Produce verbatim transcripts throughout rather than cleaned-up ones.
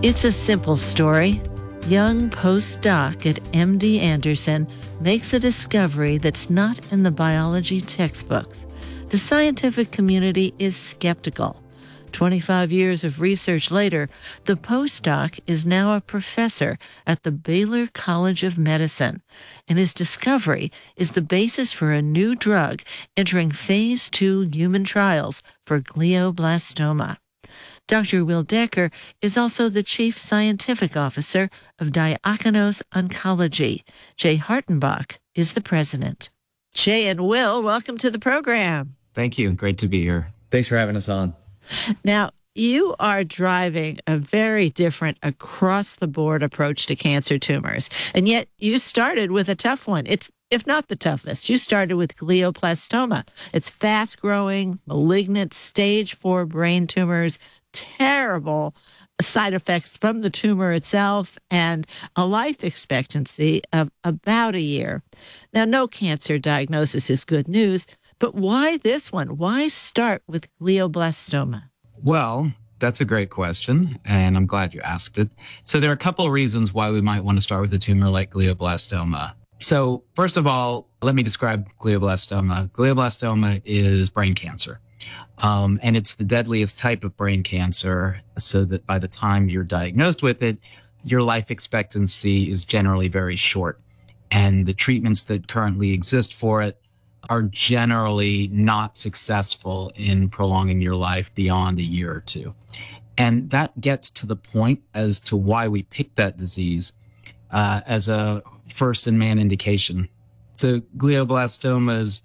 It's a simple story. Young postdoc at M D Anderson makes a discovery that's not in the biology textbooks. The scientific community is skeptical. twenty-five years of research later, the postdoc is now a professor at the Baylor College of Medicine, and his discovery is the basis for a new drug entering phase two human trials for glioblastoma. Doctor Will Decker is also the Chief Scientific Officer of Diakonos Oncology. Jay Hartenbach is the president. Jay and Will, welcome to the program. Thank you. Great to be here. Thanks for having us on. Now, you are driving a very different across-the-board approach to cancer tumors, and yet you started with a tough one. It's, if not the toughest, you started with glioblastoma. It's fast-growing, malignant, stage four brain tumors, terrible side effects from the tumor itself, and a life expectancy of about a year. Now, no cancer diagnosis is good news, but why this one? Why start with glioblastoma? Well, that's a great question, and I'm glad you asked it. So there are a couple of reasons why we might want to start with a tumor like glioblastoma. So first of all, let me describe glioblastoma. Glioblastoma is brain cancer. Um, and it's the deadliest type of brain cancer, so that by the time you're diagnosed with it, your life expectancy is generally very short. And the treatments that currently exist for it are generally not successful in prolonging your life beyond a year or two. And that gets to the point as to why we picked that disease uh, as a first-in-man indication. So glioblastomas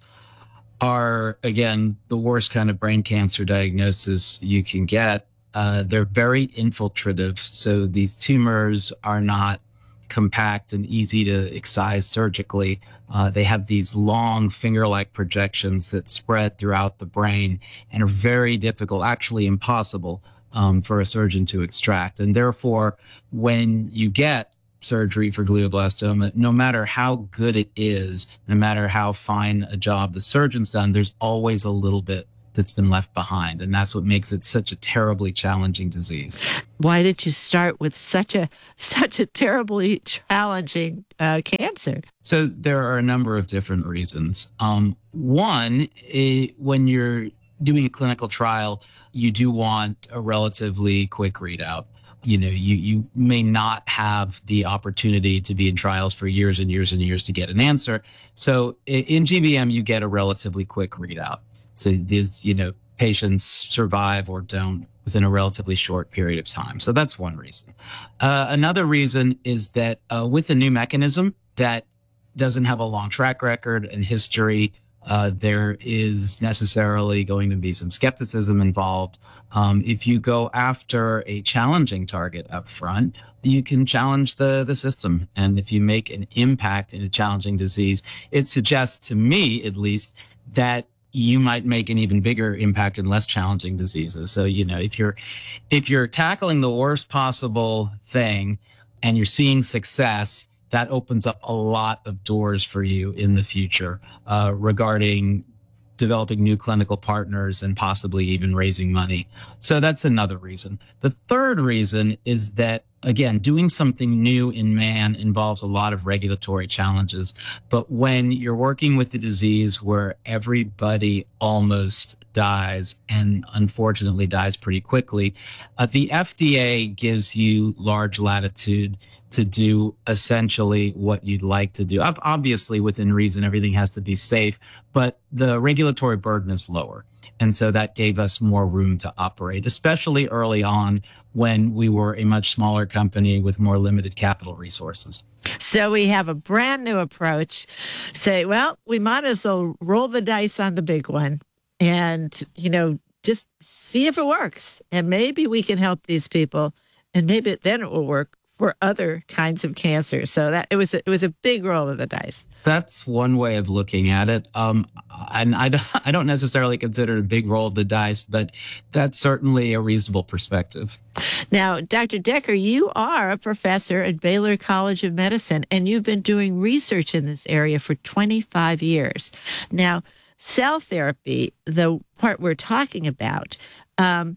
are, again, the worst kind of brain cancer diagnosis you can get. Uh, they're very infiltrative, so these tumors are not compact and easy to excise surgically. Uh, they have these long finger-like projections that spread throughout the brain and are very difficult, actually impossible, um, for a surgeon to extract. And therefore, when you get surgery for glioblastoma, no matter how good it is, no matter how fine a job the surgeon's done, there's always a little bit that's been left behind. And that's what makes it such a terribly challenging disease. Why did you start with such a such a terribly challenging uh, cancer? So there are a number of different reasons. Um, one, it, when you're doing a clinical trial, you do want a relatively quick readout. You know, you, you may not have the opportunity to be in trials for years and years and years to get an answer. So in G B M, you get a relatively quick readout. So these, you know, patients survive or don't within a relatively short period of time. So that's one reason. Uh, another reason is that uh, with a new mechanism that doesn't have a long track record and history, Uh, there is necessarily going to be some skepticism involved. Um, if you go after a challenging target up front, you can challenge the, the system. And if you make an impact in a challenging disease, it suggests to me, at least, that you might make an even bigger impact in less challenging diseases. So, you know, if you're, if you're tackling the worst possible thing and you're seeing success, that opens up a lot of doors for you in the future uh, regarding developing new clinical partners and possibly even raising money. So that's another reason. The third reason is that, again, doing something new in man involves a lot of regulatory challenges. But when you're working with a disease where everybody almost dies and unfortunately dies pretty quickly, uh, the F D A gives you large latitude to do essentially what you'd like to do. Obviously, within reason, everything has to be safe, but the regulatory burden is lower. And so that gave us more room to operate, especially early on when we were a much smaller company with more limited capital resources. So we have a brand new approach. Say, well, we might as well roll the dice on the big one and, you know, just see if it works. And maybe we can help these people, and maybe then it will work for other kinds of cancer. So that it was a, it was a big roll of the dice. That's one way of looking at it. Um, and I don't, I don't necessarily consider it a big roll of the dice, but that's certainly a reasonable perspective. Now, Doctor Decker, you are a professor at Baylor College of Medicine, and you've been doing research in this area for twenty-five years. Now, cell therapy, the part we're talking about, um,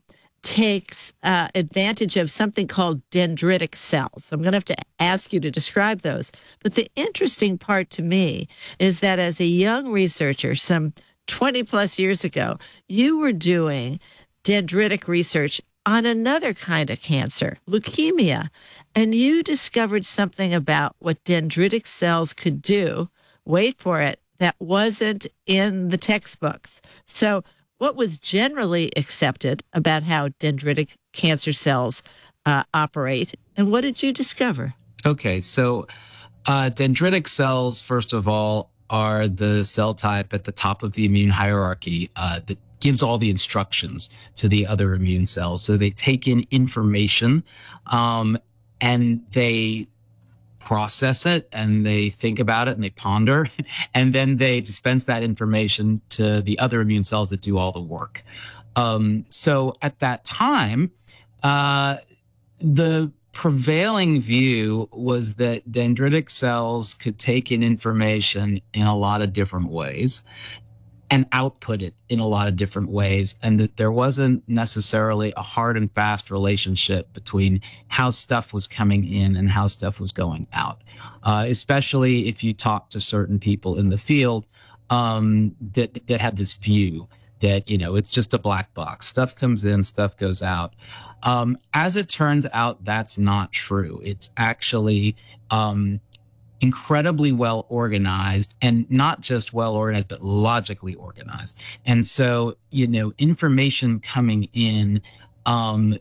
takes uh, advantage of something called dendritic cells. I'm going to have to ask you to describe those. But the interesting part to me is that as a young researcher, some twenty plus years ago, you were doing dendritic research on another kind of cancer, leukemia, and you discovered something about what dendritic cells could do, wait for it, that wasn't in the textbooks. So what was generally accepted about how dendritic cancer cells uh, operate, and what did you discover? Okay, so uh, dendritic cells, first of all, are the cell type at the top of the immune hierarchy uh, that gives all the instructions to the other immune cells. So they take in information um, and they process it and they think about it and they ponder, and then they dispense that information to the other immune cells that do all the work. Um, so at that time, uh, the prevailing view was that dendritic cells could take in information in a lot of different ways and output it in a lot of different ways, and that there wasn't necessarily a hard and fast relationship between how stuff was coming in and how stuff was going out, uh, especially if you talk to certain people in the field um, that that had this view that, you know, it's just a black box. Stuff comes in, stuff goes out. Um, as it turns out, that's not true. It's actually um, incredibly well organized, and not just well organized, but logically organized. And so, you know, information coming in, um,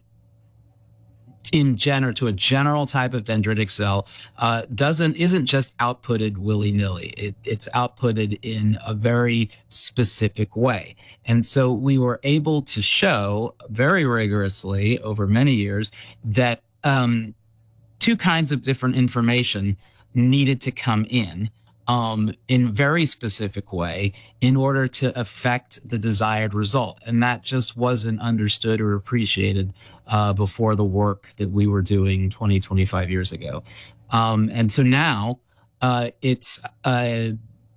in general to a general type of dendritic cell, uh, doesn't, isn't just outputted willy nilly. It, it's outputted in a very specific way. And so we were able to show very rigorously over many years that, um, two kinds of different information needed to come in um, in very specific way in order to affect the desired result. And that just wasn't understood or appreciated uh, before the work that we were doing twenty, twenty-five years ago. Um, and so now uh, it's uh,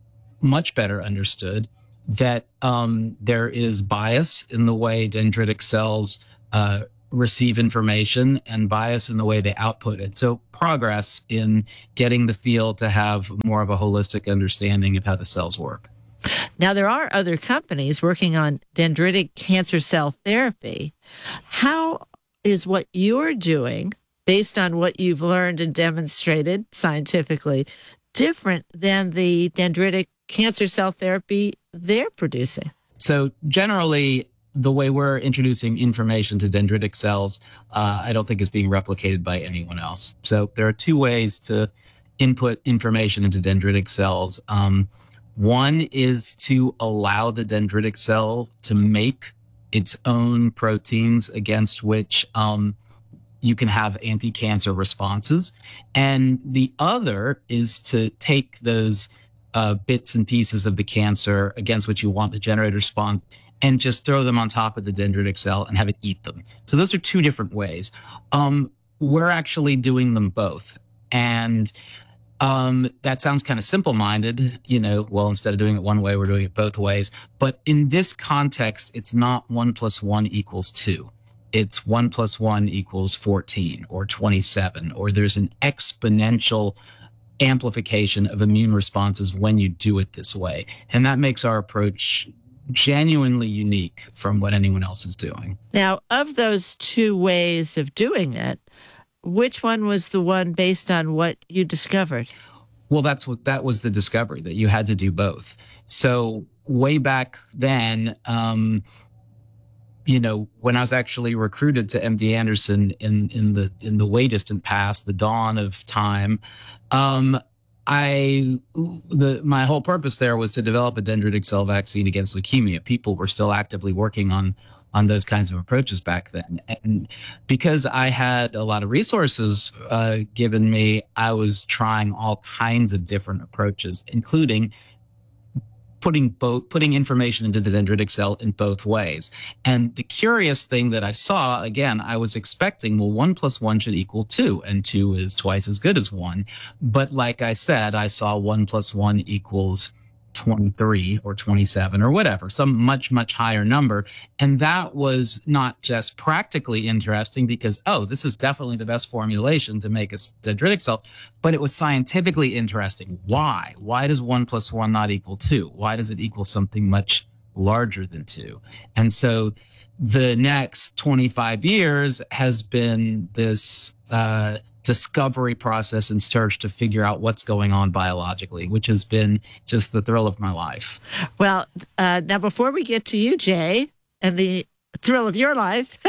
much better understood that um, there is bias in the way dendritic cells uh, receive information and bias in the way they output it. So progress in getting the field to have more of a holistic understanding of how the cells work. Now, there are other companies working on dendritic cancer cell therapy. How is what you're doing, based on what you've learned and demonstrated scientifically, different than the dendritic cancer cell therapy they're producing? So generally, the way we're introducing information to dendritic cells, uh, I don't think is being replicated by anyone else. So there are two ways to input information into dendritic cells. Um, one is to allow the dendritic cell to make its own proteins against which um, you can have anti-cancer responses. And the other is to take those uh, bits and pieces of the cancer against which you want to generate a response and just throw them on top of the dendritic cell and have it eat them. So those are two different ways. Um, we're actually doing them both. And um, that sounds kind of simple-minded, you know, well, instead of doing it one way, we're doing it both ways. But in this context, it's not one plus one equals two. It's one plus one equals fourteen or twenty-seven, or there's an exponential amplification of immune responses when you do it this way. And that makes our approach genuinely unique from what anyone else is doing. Now, of those two ways of doing it, which one was the one based on what you discovered? Well, that's what that was the discovery, that you had to do both. So way back then, um, you know, when I was actually recruited to M D Anderson in in the in the way distant past, the dawn of time, um, I, the, my whole purpose there was to develop a dendritic cell vaccine against leukemia. People were still actively working on, on those kinds of approaches back then. And because I had a lot of resources, uh, given me, I was trying all kinds of different approaches, including putting both, putting information into the dendritic cell in both ways. And the curious thing that I saw, again, I was expecting, well, one plus one should equal two, and two is twice as good as one. But like I said, I saw one plus one equals twenty-three or twenty-seven or whatever, some much, much higher number. And that was not just practically interesting because, oh, this is definitely the best formulation to make a dendritic cell, but it was scientifically interesting. Why? Why does one plus one not equal two? Why does it equal something much larger than two? And so the next twenty-five years has been this uh, discovery process and search to figure out what's going on biologically, which has been just the thrill of my life. Well, uh, now before we get to you, Jay, and the thrill of your life,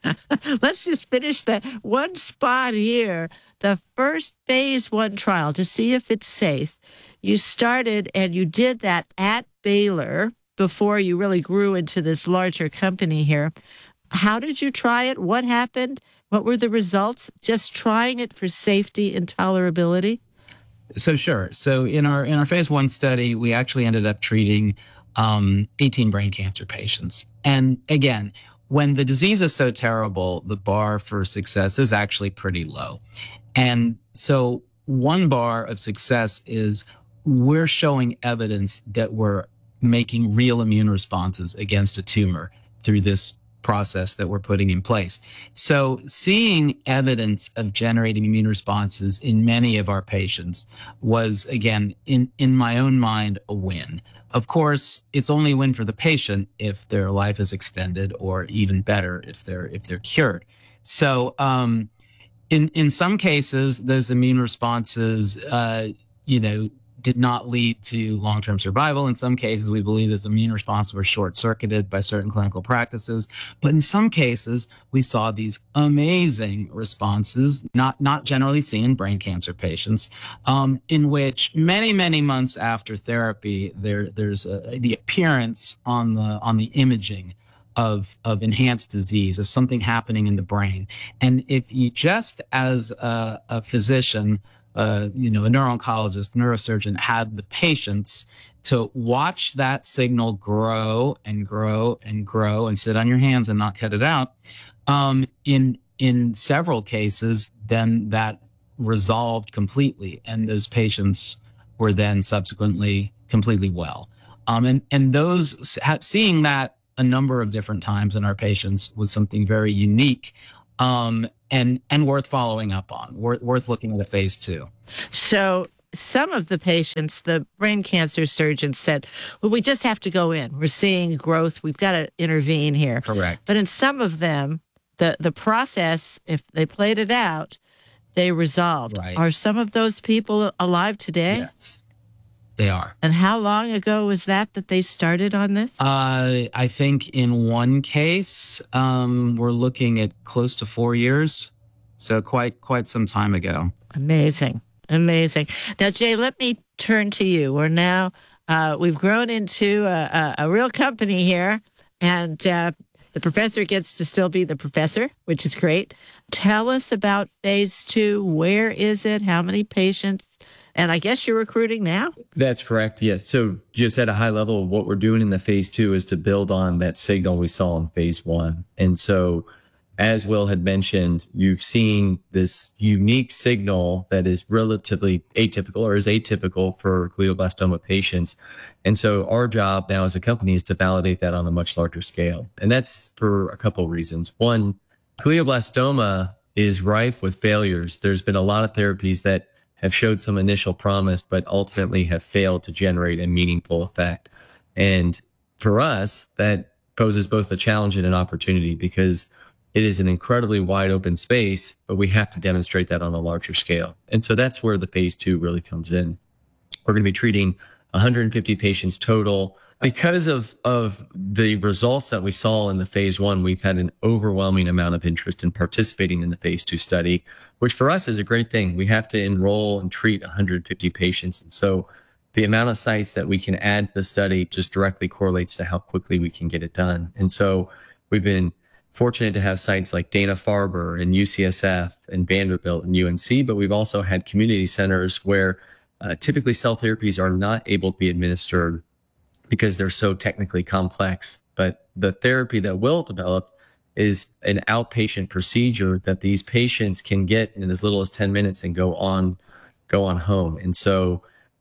let's just finish the one spot here. The first phase one trial to see if it's safe. You started and you did that at Baylor before you really grew into this larger company here. How did you try it? What happened? What were the results? Just trying it for safety and tolerability? So sure. So in our in our phase one study, we actually ended up treating um, eighteen brain cancer patients. And again, when the disease is so terrible, the bar for success is actually pretty low. And so one bar of success is we're showing evidence that we're making real immune responses against a tumor through this process that we're putting in place. So seeing evidence of generating immune responses in many of our patients was, again, in, in my own mind, a win. Of course, it's only a win for the patient if their life is extended, or even better, if they're if they're cured. So um, in in some cases, those immune responses, uh, you know, did not lead to long-term survival. In some cases, we believe this immune response was short-circuited by certain clinical practices. But in some cases, we saw these amazing responses, not, not generally seen in brain cancer patients, um, in which many, many months after therapy, there, there's a, the appearance on the, on the imaging of, of enhanced disease, of something happening in the brain. And if you just, as a, a physician, Uh, you know, a neuro-oncologist, neurosurgeon, had the patience to watch that signal grow and grow and grow and sit on your hands and not cut it out. Um, in in several cases, then that resolved completely, and those patients were then subsequently completely well. Um, and and those seeing that a number of different times in our patients was something very unique. Um, and, and worth following up on, worth, worth looking at a phase two. So some of the patients, the brain cancer surgeons said, well, we just have to go in. We're seeing growth. We've got to intervene here. Correct. But in some of them, the, the process, if they played it out, they resolved. Right. Are some of those people alive today? Yes, they are. And how long ago was that that they started on this? Uh, I think in one case, um, we're looking at close to four years. So quite, quite some time ago. Amazing. Amazing. Now, Jay, let me turn to you. We're now, uh, we've grown into a, a, a real company here, and uh, the professor gets to still be the professor, which is great. Tell us about phase two. Where is it? How many patients? And I guess you're recruiting now? That's correct. Yeah. So just at a high level, what we're doing in the phase two is to build on that signal we saw in phase one. And so, as Will had mentioned, you've seen this unique signal that is relatively atypical, or is atypical for glioblastoma patients. And so our job now as a company is to validate that on a much larger scale. And that's for a couple of reasons. One, glioblastoma is rife with failures. There's been a lot of therapies that have showed some initial promise, but ultimately have failed to generate a meaningful effect. And for us, that poses both a challenge and an opportunity, because it is an incredibly wide open space, but we have to demonstrate that on a larger scale. And so that's where the phase two really comes in. We're going to be treating one hundred fifty patients total. Because of, of the results that we saw in the phase one, we've had an overwhelming amount of interest in participating in the phase two study, which for us is a great thing. We have to enroll and treat one hundred fifty patients. And so the amount of sites that we can add to the study just directly correlates to how quickly we can get it done. And so we've been fortunate to have sites like Dana-Farber and U C S F and Vanderbilt and U N C, but we've also had community centers where uh, typically cell therapies are not able to be administered because they're so technically complex. But the therapy that Will developed is an outpatient procedure that these patients can get in as little as ten minutes and go on, go on home. And so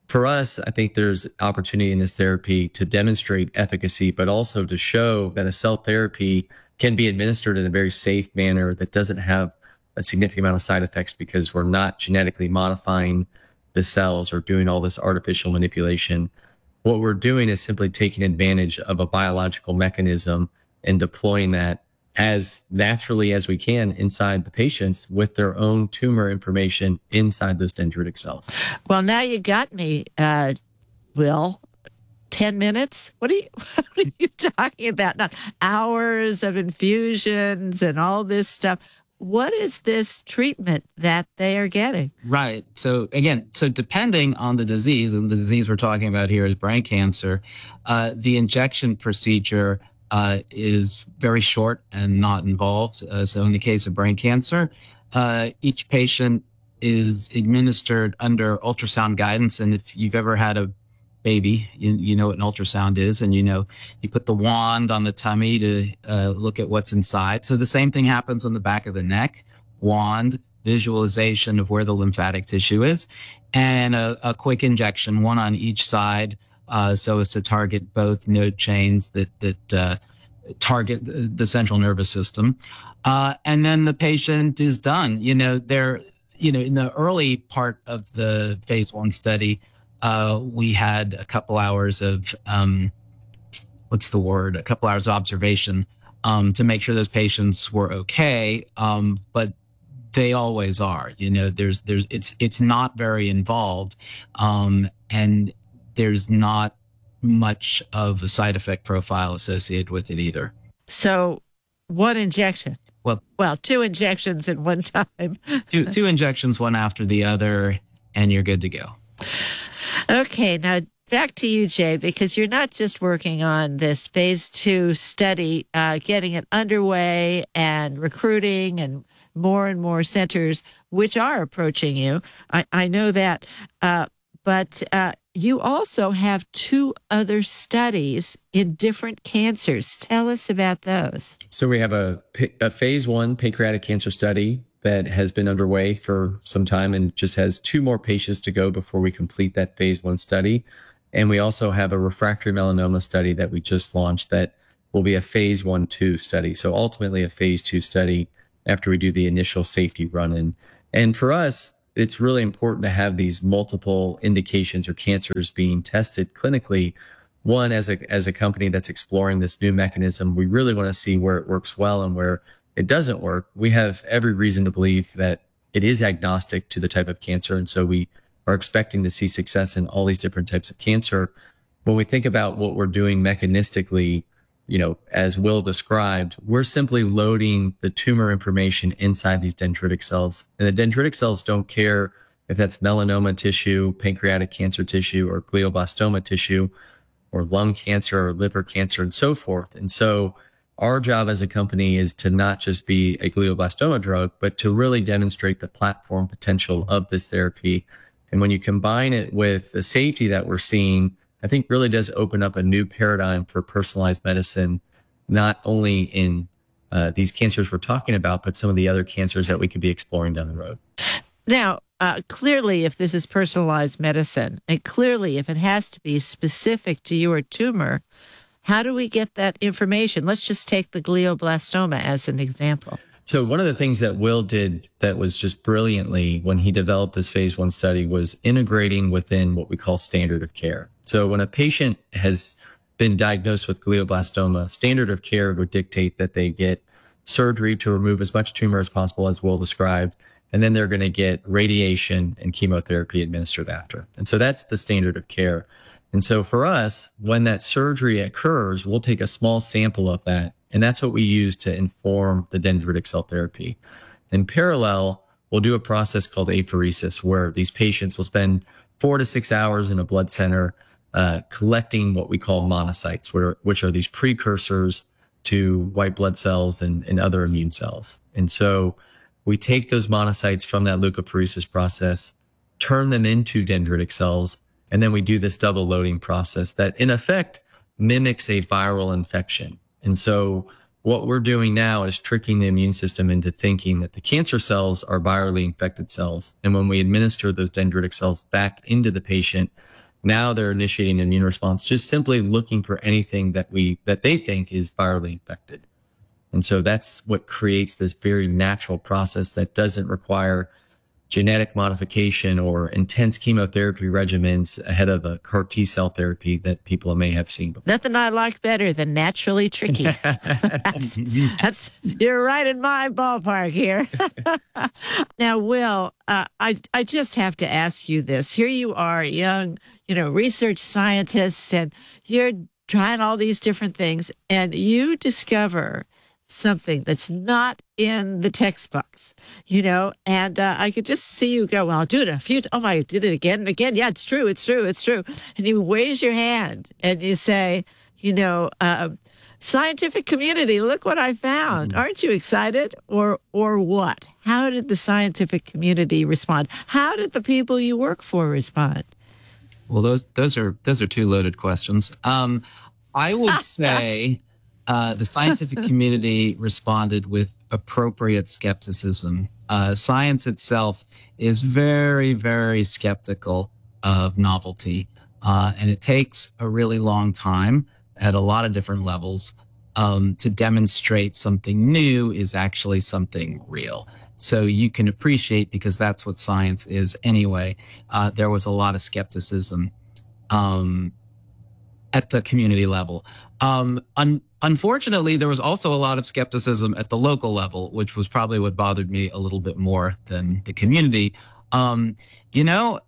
For us, I think there's opportunity in this therapy to demonstrate efficacy, but also to show that a cell therapy can be administered in a very safe manner that doesn't have a significant amount of side effects because we're not genetically modifying the cells or doing all this artificial manipulation. What we're doing is simply taking advantage of a biological mechanism and deploying that as naturally as we can inside the patients with their own tumor information inside those dendritic cells. Well, now you got me, uh, Will. ten minutes? What are you, what are you talking about? Not hours of infusions and all this stuff. What is this treatment that they are getting? Right. So again, so depending on the disease, and the disease we're talking about here is brain cancer, uh, the injection procedure uh, is very short and not involved. Uh, so in the case of brain cancer, uh, each patient is administered under ultrasound guidance. And if you've ever had a baby, you, you know what an ultrasound is, and you know, you put the wand on the tummy to uh, look at what's inside. So the same thing happens on the back of the neck, wand, visualization of where the lymphatic tissue is, and a, a quick injection, one on each side, uh, so as to target both node chains that, that uh, target the, the central nervous system. Uh, and then the patient is done. You know, they're, you know, in the early part of the phase one study, Uh, we had a couple hours of, um, what's the word? A couple hours of observation, um, to make sure those patients were okay. Um, but they always are, you know, there's, there's, it's, it's not very involved. Um, and there's not much of a side effect profile associated with it either. So one injection. Well, well, two injections at one time. two, two injections, one after the other, and you're good to go. Okay, now back to you, Jay, because you're not just working on this phase two study, uh, getting it underway and recruiting and more and more centers, which are approaching you. I, I know that. Uh, but uh, you also have two other studies in different cancers. Tell us about those. So we have a, a phase one pancreatic cancer study that has been underway for some time and just has two more patients to go before we complete that phase one study. And we also have a refractory melanoma study that we just launched that will be a phase one, two study. So ultimately a phase two study after we do the initial safety run-in. And for us, it's really important to have these multiple indications or cancers being tested clinically. One, as a, as a company that's exploring this new mechanism, we really want to see where it works well and where it doesn't work. We have every reason to believe that it is agnostic to the type of cancer. And so we are expecting to see success in all these different types of cancer. When we think about what we're doing mechanistically, you know, as Will described, we're simply loading the tumor information inside these dendritic cells. And the dendritic cells don't care if that's melanoma tissue, pancreatic cancer tissue, or glioblastoma tissue, or lung cancer, or liver cancer, and so forth. And so our job as a company is to not just be a glioblastoma drug, but to really demonstrate the platform potential of this therapy. And when you combine it with the safety that we're seeing, I think really does open up a new paradigm for personalized medicine, not only in uh, these cancers we're talking about, but some of the other cancers that we could be exploring down the road. Now, uh, clearly, if this is personalized medicine, and clearly if it has to be specific to your tumor, how do we get that information? Let's just take the glioblastoma as an example. So one of the things that Will did that was just brilliantly when he developed this phase one study was integrating within what we call standard of care. So when a patient has been diagnosed with glioblastoma, standard of care would dictate that they get surgery to remove as much tumor as possible, as Will described, and then they're going to get radiation and chemotherapy administered after. And so that's the standard of care. And so for us, when that surgery occurs, we'll take a small sample of that, and that's what we use to inform the dendritic cell therapy. In parallel, we'll do a process called apheresis, where these patients will spend four to six hours in a blood center uh, collecting what we call monocytes, where, which are these precursors to white blood cells and, and other immune cells. And so we take those monocytes from that leukapheresis process, turn them into dendritic cells, and then we do this double loading process that in effect mimics a viral infection. And so What we're doing now is tricking the immune system into thinking that the cancer cells are virally infected cells. And when we administer those dendritic cells back into the patient, now they're initiating an immune response, just simply looking for anything that we that they think is virally infected. And so that's what creates this very natural process that doesn't require genetic modification or intense chemotherapy regimens ahead of a C A R T cell therapy that people may have seen before. Nothing I like better than naturally tricky. that's, that's you're right in my ballpark here. Now, Will, uh, I I just have to ask you this. Here you are, young, you know, research scientist, and you're trying all these different things, and you discover something that's not in the textbooks, you know, and uh, I could just see you go, well, I'll do it a few, oh my, I did it again and again. Yeah, it's true, it's true, it's true. And you raise your hand and you say, you know, uh, scientific community, look what I found. Mm-hmm. Aren't you excited? Or, or what? How did the scientific community respond? How did the people you work for respond? Well, those, those are, those are two loaded questions. Um, I would say... Uh, the scientific community responded with appropriate skepticism. Uh, science itself is very, very skeptical of novelty. Uh, and it takes a really long time at a lot of different levels um, to demonstrate something new is actually something real. So you can appreciate, because that's what science is anyway, uh, there was a lot of skepticism um, at the community level. Um, un- unfortunately, there was also a lot of skepticism at the local level, which was probably what bothered me a little bit more than the community. Um, you know,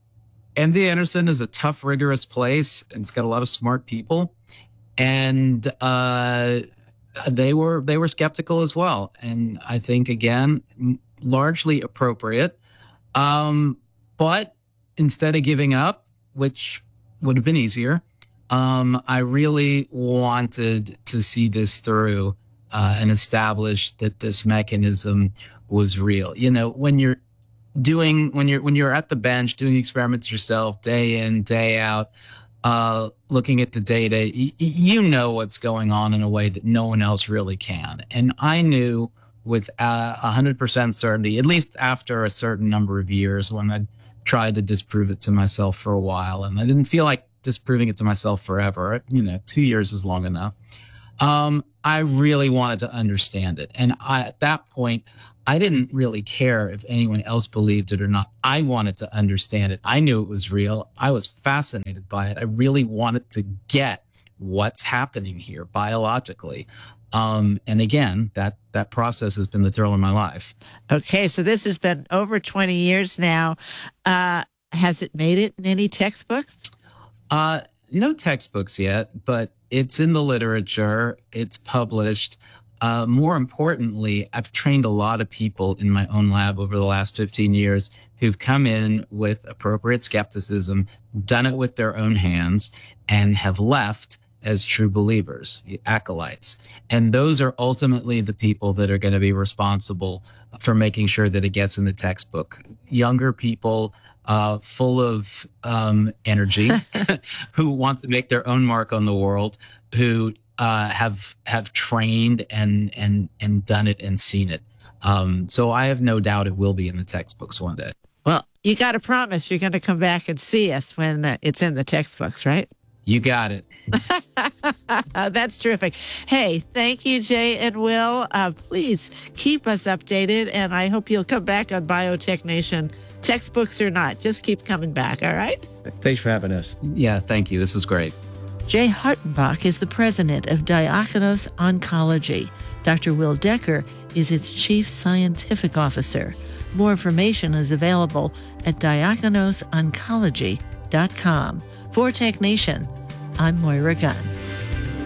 M D Anderson is a tough, rigorous place, and it's got a lot of smart people, and uh, they were they were skeptical as well. And I think, again, largely appropriate. Um, but instead of giving up, which would have been easier, Um, I really wanted to see this through uh, and establish that this mechanism was real. You know, when you're doing, when you're when you're at the bench doing experiments yourself, day in, day out, uh, looking at the data, y- you know what's going on in a way that no one else really can. And I knew with a hundred percent certainty, at least after a certain number of years, when I tried to disprove it to myself for a while, and I didn't feel like disproving it to myself forever. You know, two years is long enough. Um, I really wanted to understand it. And I, at that point, I didn't really care if anyone else believed it or not. I wanted to understand it. I knew it was real. I was fascinated by it. I really wanted to get what's happening here biologically. Um, and again, that, that process has been the thrill of my life. Okay, so this has been over twenty years now. Uh, has it made it in any textbooks? Uh, no textbooks yet, but it's in the literature. It's published. Uh, more importantly, I've trained a lot of people in my own lab over the last fifteen years who've come in with appropriate skepticism, done it with their own hands, and have left as true believers, acolytes. And those are ultimately the people that are going to be responsible for making sure that it gets in the textbook. Younger people, Uh, full of um, energy, who want to make their own mark on the world, who uh, have have trained and and and done it and seen it. Um, so I have no doubt it will be in the textbooks one day. Well, you got to promise you're going to come back and see us when uh, it's in the textbooks, right? You got it. That's terrific. Hey, thank you, Jay and Will. Uh, please keep us updated, and I hope you'll come back on Biotech Nation. Textbooks or not, just keep coming back, all right? Thanks for having us. Yeah, thank you. This was great. Jay Hartenbach is the president of Diakonos Oncology. Doctor Will Decker is its chief scientific officer. More information is available at diakonos oncology dot com. For Tech Nation, I'm Moira Gunn.